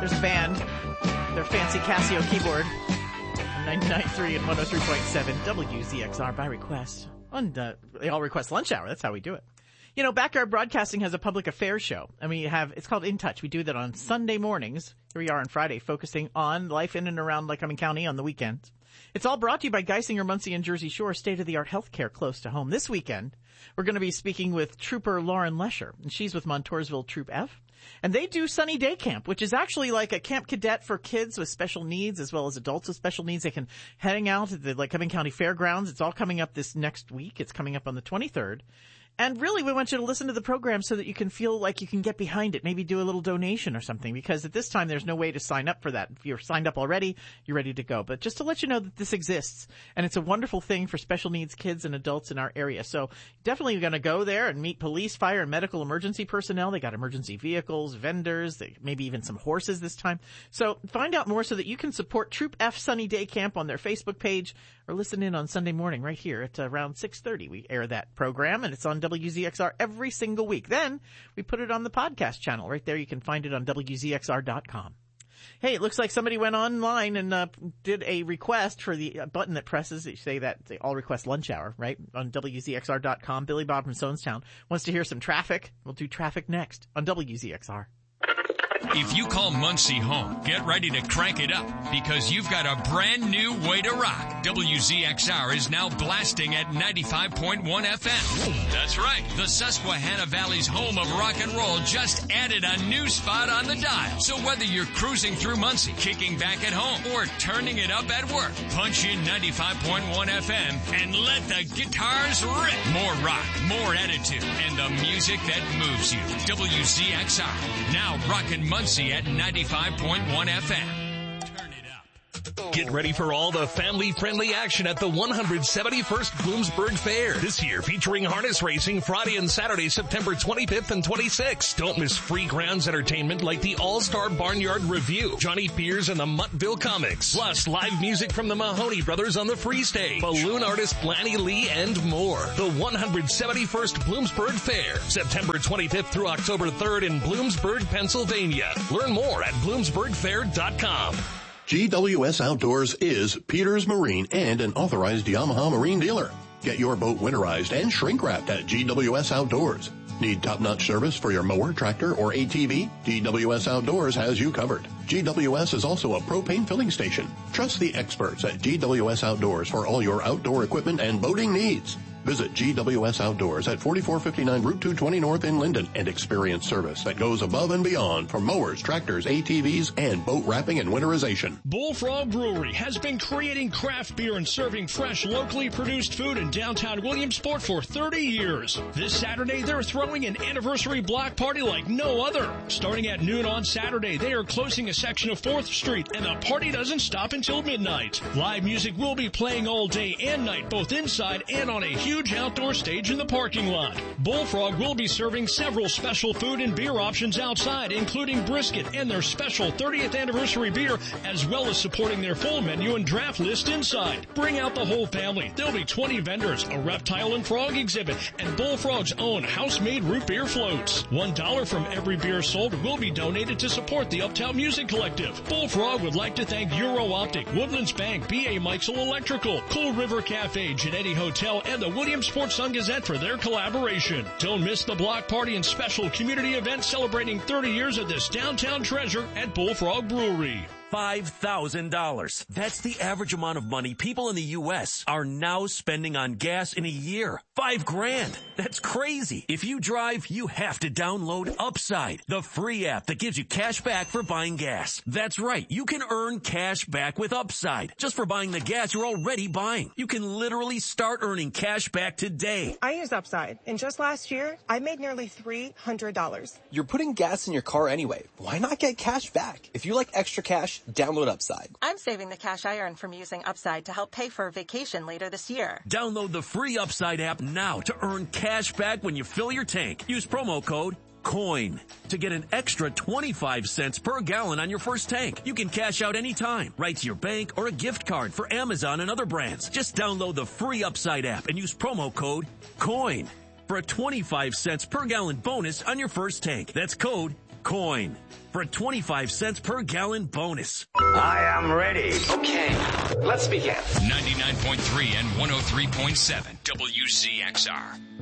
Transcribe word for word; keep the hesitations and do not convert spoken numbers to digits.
There's a band. Their fancy Casio keyboard. ninety-nine point three and one oh three point seven W Z X R by request. On uh, they all request lunch hour. That's how we do it. You know, Backyard Broadcasting has a public affairs show, and we have, it's called In Touch. We do that on Sunday mornings. Here we are on Friday, focusing on life in and around Lycoming County on the weekends. It's all brought to you by Geisinger, Muncie, and Jersey Shore, state-of-the-art healthcare close to home. This weekend, we're going to be speaking with Trooper Lauren Lesher, and she's with Montoursville Troop F. And they do Sunny Day Camp, which is actually like a camp cadet for kids with special needs as well as adults with special needs. They can hang out at the Lycoming County Fairgrounds. It's all coming up this next week. It's coming up on the twenty-third. And really, we want you to listen to the program so that you can feel like you can get behind it, maybe do a little donation or something, because at this time there's no way to sign up for that. If you're signed up already, you're ready to go. But just to let you know that this exists, and it's a wonderful thing for special needs kids and adults in our area. So definitely you're going to go there and meet police, fire, and medical emergency personnel. They got emergency vehicles, vendors, they, maybe even some horses this time. So find out more so that you can support Troop F Sunny Day Camp on their Facebook page, or listen in on Sunday morning right here at around six thirty. We air that program, and it's on W Z X R every single week. Then we put it on the podcast channel. Right there, you can find it on W Z X R dot com. Hey, it looks like somebody went online and uh, did a request for the uh, button that presses. They say that they all request lunch hour, right, on W Z X R dot com. Billy Bob from Sonestown wants to hear some traffic. We'll do traffic next on W Z X R. If you call Muncie home, get ready to crank it up because you've got a brand new way to rock. W Z X R is now blasting at ninety-five point one F M. That's right. The Susquehanna Valley's home of rock and roll just added a new spot on the dial. So whether you're cruising through Muncie, kicking back at home, or turning it up at work, punch in ninety-five point one F M and let the guitars rip. More rock, more attitude, and the music that moves you. W Z X R, now rockin' Muncie at ninety-five point one F M. Turn it up. Get ready for all the family-friendly action at the one hundred seventy-first Bloomsburg Fair. This year featuring harness racing Friday and Saturday, September twenty-fifth and twenty-sixth. Don't miss free grounds entertainment like the All-Star Barnyard Review, Johnny Fears and the Muttville Comics, plus live music from the Mahoney Brothers on the free stage, balloon artist Blanny Lee, and more. The one hundred seventy-first Bloomsburg Fair, September twenty-fifth through October third in Bloomsburg, Pennsylvania. Learn more at bloomsburg fair dot com. G W S Outdoors is Peters Marine and an authorized Yamaha marine dealer. Get your boat winterized and shrink-wrapped at G W S Outdoors. Need top-notch service for your mower, tractor, or A T V? G W S Outdoors has you covered. G W S is also a propane filling station. Trust the experts at G W S Outdoors for all your outdoor equipment and boating needs. Visit G W S Outdoors at forty-four fifty-nine Route two twenty North in Linden and experience service that goes above and beyond for mowers, tractors, A T Vs, and boat wrapping and winterization. Bullfrog Brewery has been creating craft beer and serving fresh, locally produced food in downtown Williamsport for thirty years. This Saturday, they're throwing an anniversary block party like no other. Starting at noon on Saturday, they are closing a section of fourth Street, and the party doesn't stop until midnight. Live music will be playing all day and night, both inside and on a huge Huge outdoor stage in the parking lot. Bullfrog will be serving several special food and beer options outside, including brisket and their special thirtieth anniversary beer, as well as supporting their full menu and draft list inside. Bring out the whole family. There'll be twenty vendors, a reptile and frog exhibit, and Bullfrog's own house-made root beer floats. One dollar from every beer sold will be donated to support the Uptown Music Collective. Bullfrog would like to thank Euro Optic, Woodlands Bank, B A Mikesell Electrical, Cool River Cafe, Genetti Hotel, and the Williamsport Sun-Gazette for their collaboration. Don't miss the block party and special community event celebrating thirty years of this downtown treasure at Bullfrog Brewery. five thousand dollars. That's the average amount of money people in the U S are now spending on gas in a year. Five grand. That's crazy. If you drive, you have to download Upside, the free app that gives you cash back for buying gas. That's right. You can earn cash back with Upside just for buying the gas you're already buying. You can literally start earning cash back today. I use Upside, and just last year, I made nearly three hundred dollars. You're putting gas in your car anyway. Why not get cash back? If you like extra cash, download Upside. I'm saving the cash I earn from using Upside to help pay for a vacation later this year. Download the free Upside app now to earn cash back when you fill your tank. Use promo code COIN to get an extra twenty-five cents per gallon on your first tank. You can cash out anytime, right to your bank or a gift card for Amazon and other brands. Just download the free Upside app and use promo code COIN for a twenty-five cents per gallon bonus on your first tank. That's code coin for a twenty-five cents per gallon bonus. I am ready. Okay, let's begin. ninety-nine point three and one oh three point seven W Z X R.